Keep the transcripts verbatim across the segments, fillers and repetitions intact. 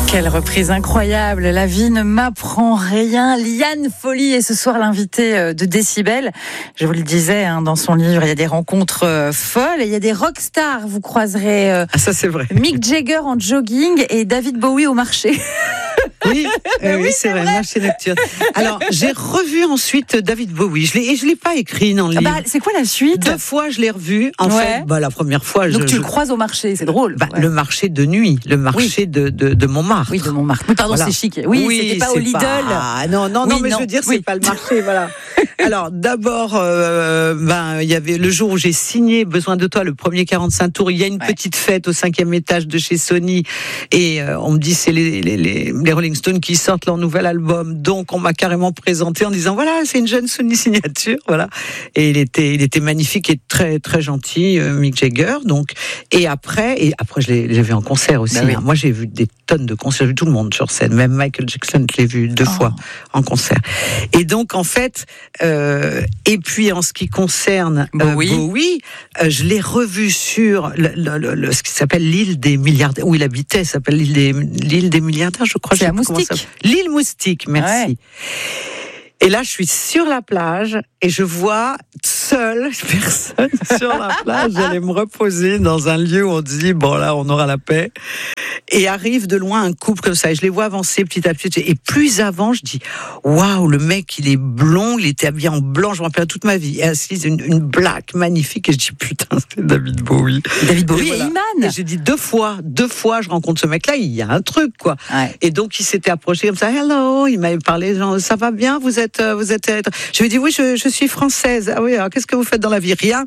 Quelle reprise incroyable, la vie ne m'apprend rien. Liane Folly est ce soir l'invitée de Décibel. Je vous le disais, hein, dans son livre, il y a des rencontres euh, folles et il y a des rockstars. Vous croiserez euh, ah, ça c'est vrai. Mick Jagger en jogging et David Bowie au marché. Oui, euh, oui, oui, c'est, c'est vrai, vrai. Marché nocturne. Alors, j'ai revu ensuite David Bowie. Je l'ai, et je l'ai pas écrit dans le livre. Bah, c'est quoi la suite ? Deux fois, je l'ai revu. En ouais. fait, bah, la première fois, donc je, tu je... le croises au marché, c'est drôle. Bah, ouais. Le marché de nuit, le marché oui. de, de, de Montmartre. Oui, de Montmartre. Oui, pardon, voilà. C'est chic. Oui, oui c'était pas au Lidl. Pas... Non, non, oui, non, mais non. je veux dire, oui. c'est pas le marché, voilà. Alors, d'abord, euh, ben, il y avait le jour où j'ai signé Besoin de toi, le premier quarante-cinq tours. Il y a une ouais. petite fête au cinquième étage de chez Sony, et euh, on me dit c'est les, les, les, les Rolling Stones qui sortent leur nouvel album. Donc, on m'a carrément présenté en disant voilà, c'est une jeune Sony signature, voilà. Et il était, il était magnifique et très, très gentil, euh, Mick Jagger. Donc, et après, et après, je l'ai, je l'ai vu en concert aussi. Ben oui. hein. Moi, j'ai vu des tonnes de concerts, j'ai vu tout le monde sur scène, même Michael Jackson, je l'ai vu deux oh. fois en concert. Et donc, en fait. Euh, et puis en ce qui concerne euh, Bowie, Bowie euh, je l'ai revu sur le, le, le, le, ce qui s'appelle l'île des milliardaires, où il habitait, ça s'appelle l'île des, l'île des milliardaires, je crois. C'est à Moustique. L'île Moustique, merci. Ouais. Et là, je suis sur la plage et je vois seule personne sur la plage. J'allais me reposer dans un lieu où on dit bon là, on aura la paix. Et arrive de loin un couple comme ça. Et je les vois avancer petit à petit. Et plus avant, je dis waouh, le mec, il est blond, il était habillé en blanc. Je me rappelle toute ma vie. Et assise, une, une black magnifique. Et je dis putain, c'est David Bowie. David Bowie et, voilà. Iman. Et j'ai dit deux fois, deux fois, je rencontre ce mec-là. Il y a un truc quoi. Ouais. Et donc il s'était approché comme ça. Hello, il m'avait parlé. Genre, ça va bien, vous êtes, vous êtes. Je lui ai dit oui, je, je suis française. Ah oui, alors qu'est-ce que vous faites dans la vie ? Rien.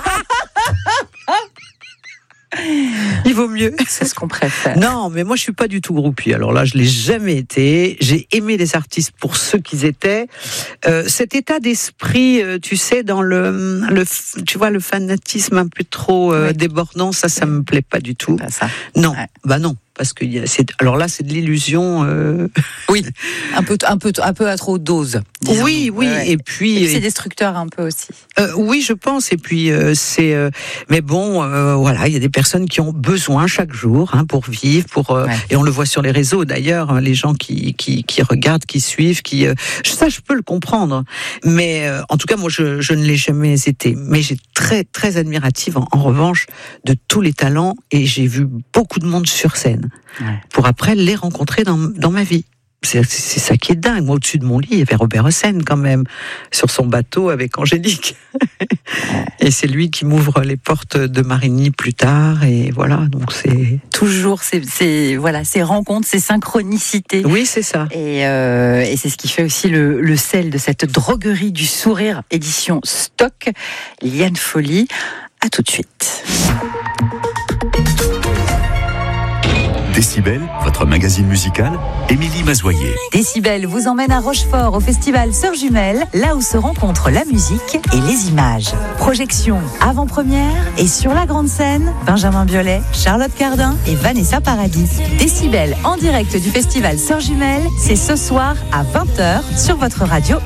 Il vaut mieux. C'est ce qu'on préfère. Non, mais moi je suis pas du tout groupie. Alors là, je l'ai jamais été. J'ai aimé les artistes pour ceux qu'ils étaient. Euh, cet état d'esprit, euh, tu sais, dans le, le, tu vois, le fanatisme un peu trop euh, oui. débordant, ça, ça oui. me plaît pas du tout. C'est pas ça. Non, ouais. bah non. Parce que c'est, alors là, c'est de l'illusion. Euh... Oui, un peu, un peu, un peu à trop dose. Disons. Oui, oui, ouais, ouais. et puis. Et puis c'est destructeur un peu aussi. Euh, oui, je pense. Et puis euh, c'est. Euh, mais bon, euh, voilà, il y a des personnes qui ont besoin chaque jour hein, pour vivre, pour. Euh, ouais. Et on le voit sur les réseaux d'ailleurs, hein, les gens qui qui qui regardent, qui suivent, qui. Euh, ça, je peux le comprendre. Mais euh, en tout cas, moi, je je ne l'ai jamais été. Mais j'ai très très admirative en, en revanche de tous les talents et j'ai vu beaucoup de monde sur scène. Ouais. Pour après les rencontrer dans, dans ma vie. C'est, c'est ça qui est dingue. Moi, au-dessus de mon lit, il y avait Robert Hossein quand même, sur son bateau avec Angélique. Et c'est lui qui m'ouvre les portes de Marigny plus tard. Et voilà, donc c'est... Toujours ces, ces, voilà, ces rencontres, ces synchronicités. Oui, c'est ça. Et, euh, et c'est ce qui fait aussi le, le sel de cette droguerie du sourire, édition Stock. Liane Folly, à tout de suite. Décibel, votre magazine musical, Émilie Mazoyer. Décibel vous emmène à Rochefort au festival Sœurs Jumelles, là où se rencontrent la musique et les images. Projection avant-première et sur la grande scène, Benjamin Biolay, Charlotte Cardin et Vanessa Paradis. Décibel en direct du festival Sœurs Jumelles, c'est ce soir à vingt heures sur votre radio